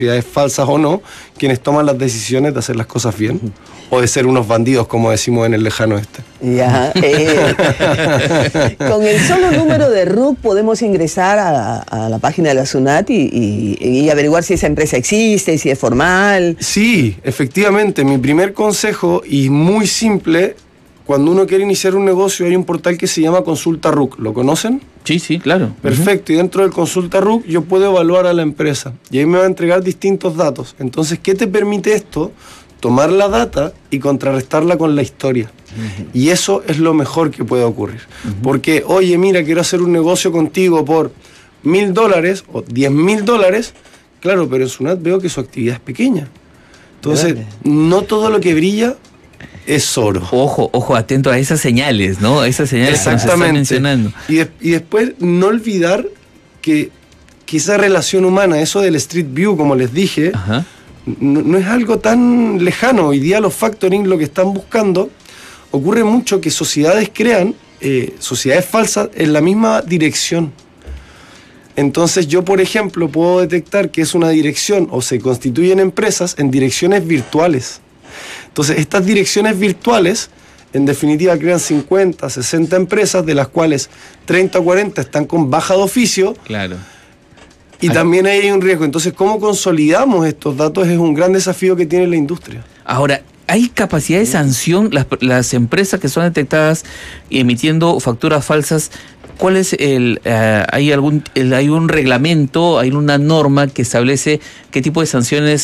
sociedades falsas o no, quienes toman las decisiones de hacer las cosas bien, o de ser unos bandidos, como decimos en el lejano oeste. Ya, con el solo número de RUC podemos ingresar a la página de la SUNAT y averiguar si esa empresa existe, si es formal. Sí, efectivamente, mi primer consejo, y muy simple, cuando uno quiere iniciar un negocio hay un portal que se llama Consulta RUC, ¿lo conocen? Sí, claro. Perfecto, y dentro del Consulta RUC yo puedo evaluar a la empresa y ahí me va a entregar distintos datos. Entonces, ¿qué te permite esto? Tomar la data y contrarrestarla con la historia. Y eso es lo mejor que puede ocurrir. Porque, oye, mira, quiero hacer un negocio contigo por $1.000 o $10.000, claro, pero en SUNAT veo que su actividad es pequeña. Entonces, no todo lo que brilla es oro. Ojo, atento a esas señales, ¿no? A esas señales que nos están mencionando. Y después no olvidar que esa relación humana, eso del Street View, como les dije, no es algo tan lejano. Hoy día los factoring lo que están buscando, ocurre mucho que sociedades crean sociedades falsas en la misma dirección. Entonces yo, por ejemplo, puedo detectar que es una dirección o se constituyen empresas en direcciones virtuales. Entonces, estas direcciones virtuales, en definitiva, crean 50, 60 empresas, de las cuales 30 o 40 están con baja de oficio. Claro. Y también hay un riesgo. Entonces, ¿cómo consolidamos estos datos? Es un gran desafío que tiene la industria. Ahora, ¿hay capacidad de sanción? Las empresas que son detectadas emitiendo facturas falsas, ¿cuál es hay un reglamento, hay una norma que establece qué tipo de sanciones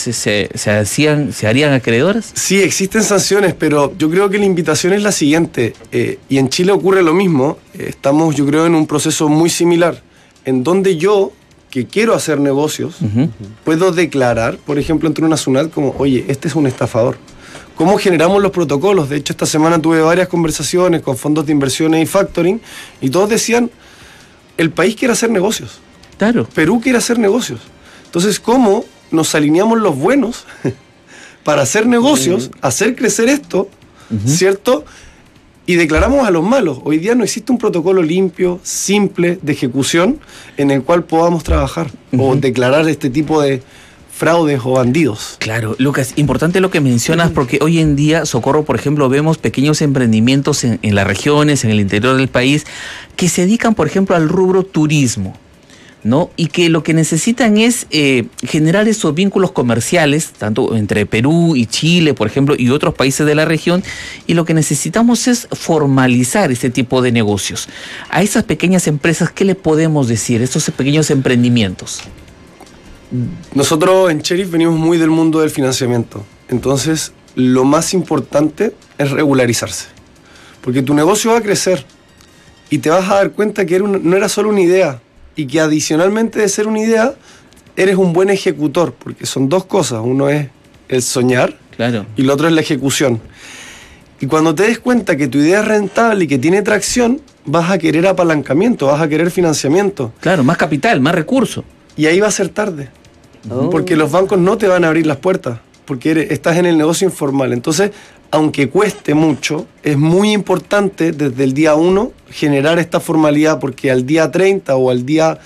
se harían acreedoras? Sí, existen sanciones, pero yo creo que la invitación es la siguiente, y en Chile ocurre lo mismo. Estamos, yo creo, en un proceso muy similar, en donde yo, que quiero hacer negocios, puedo declarar, por ejemplo, ante una SUNAT como, oye, este es un estafador. ¿Cómo generamos los protocolos? De hecho, esta semana tuve varias conversaciones con fondos de inversiones y factoring, y todos decían, el país quiere hacer negocios. Claro. Perú quiere hacer negocios. Entonces, ¿cómo nos alineamos los buenos para hacer negocios, hacer crecer esto, ¿cierto? Y declaramos a los malos. Hoy día no existe un protocolo limpio, simple, de ejecución, en el cual podamos trabajar o declarar este tipo de fraudes o bandidos. Claro, Lucas, importante lo que mencionas, porque hoy en día, Socorro, por ejemplo, vemos pequeños emprendimientos en las regiones, en el interior del país, que se dedican, por ejemplo, al rubro turismo, ¿no? Y que lo que necesitan es generar esos vínculos comerciales, tanto entre Perú y Chile, por ejemplo, y otros países de la región, y lo que necesitamos es formalizar este tipo de negocios. A esas pequeñas empresas, ¿qué le podemos decir? Estos pequeños emprendimientos. Nosotros en Cherif venimos muy del mundo del financiamiento. Entonces, lo más importante es regularizarse. Porque tu negocio va a crecer y te vas a dar cuenta que no era solo una idea, y que adicionalmente de ser una idea, eres un buen ejecutor, porque son dos cosas. Uno es el soñar, claro, y lo otro es la ejecución. Y cuando te des cuenta que tu idea es rentable y que tiene tracción, vas a querer apalancamiento, vas a querer financiamiento. Claro, más capital, más recursos. Y ahí va a ser tarde, porque los bancos no te van a abrir las puertas, porque estás en el negocio informal. Entonces, aunque cueste mucho, es muy importante desde el día 1 generar esta formalidad, porque al día 30 o al día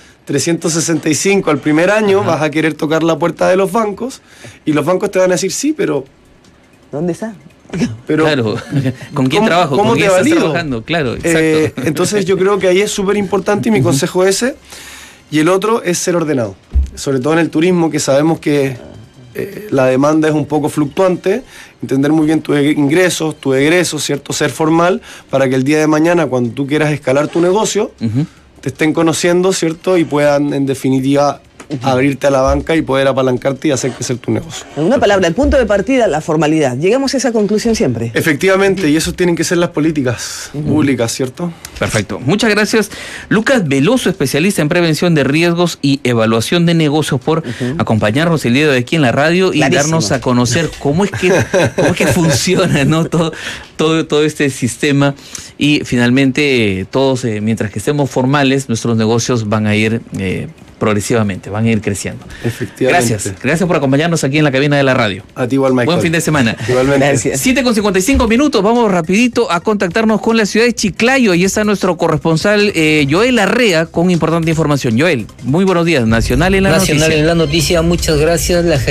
365, al primer año, vas a querer tocar la puerta de los bancos, y los bancos te van a decir, sí, pero ¿dónde está? Pero, claro, ¿con quién trabajo? ¿Cómo ¿Con quién te estás valido? trabajando? Claro, exacto. Entonces yo creo que ahí es súper importante, y mi consejo es ese. Y el otro es ser ordenado, sobre todo en el turismo, que sabemos que la demanda es un poco fluctuante. Entender muy bien tus ingresos, tus egresos, ¿cierto? Ser formal para que el día de mañana, cuando tú quieras escalar tu negocio, te estén conociendo, ¿cierto? Y puedan, en definitiva, abrirte a la banca y poder apalancarte y hacer crecer tu negocio. En una palabra, el punto de partida, la formalidad. ¿Llegamos a esa conclusión siempre? Efectivamente, y eso tienen que ser las políticas públicas, ¿cierto? Perfecto. Muchas gracias, Lucas Veloso, especialista en prevención de riesgos y evaluación de negocios, por acompañarnos el día de hoy aquí en la radio y darnos a conocer cómo es que funciona, ¿no? todo este sistema, y finalmente todos, mientras que estemos formales, nuestros negocios van a ir progresivamente, van a ir creciendo. Efectivamente. Gracias por acompañarnos aquí en la cabina de la radio. A ti igual, Michael. Buen fin de semana. Igualmente. Gracias. 7:55, vamos rapidito a contactarnos con la ciudad de Chiclayo. Ahí está nuestro corresponsal Joel Arrea con importante información. Joel, muy buenos días. Nacional en la noticia. Nacional en la noticia, muchas gracias. La